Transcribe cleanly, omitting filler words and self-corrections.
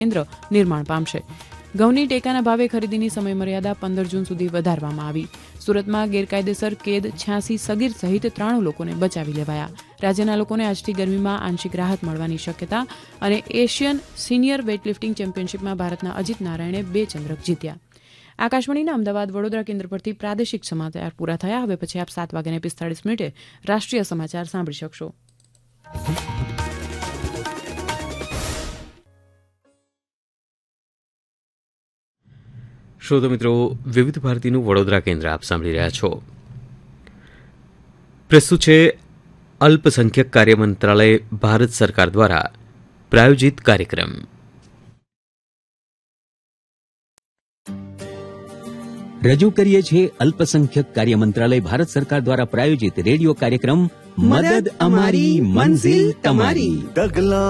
કેન્દ્ર નિર્માણ પામશે. ઘઉંની ટેકાના ભાવે ખરીદીની સમયમર્યાદા 15 જૂન સુધી વધારવામાં આવી. સુરતમાં ગેરકાયદેસર કેદ 86 સગીર સહિત 93 લોકોને બચાવી લેવાયા. રાજ્યના લોકોને આજથી ગરમીમાં આંશિક રાહત મળવાની શક્યતા. અને એશિયન સિનિયર વેઇટલિફ્ટિંગ ચેમ્પિયનશિપમાં ભારતના અજીત નારાયણે 2 ચંદ્રક જીત્યા. આકાશવાણીના અમદાવાદ વડોદરા કેન્દ્ર પરથી પ્રાદેશિક સમાચાર પૂરા થયા. હવે પછી આપ 7:45 રાષ્ટ્રીય સમાચાર સાંભળી શકશો. શ્રોતો મિત્રો, વિવિધ ભારતીનું વડોદરા કેન્દ્ર આપ સાંભળી રહ્યા છો. પ્રસ્તુત છે અલ્પસંખ્યક કાર્ય મંત્રાલય ભારત સરકાર દ્વારા પ્રાયોજિત કાર્યક્રમ. રજૂ કરીએ છીએ અલ્પસંખ્યક કાર્ય મંત્રાલય ભારત સરકાર દ્વારા પ્રાયોજિત રેડિયો કાર્યક્રમ મદદ અમારી મંઝિલ તમારી.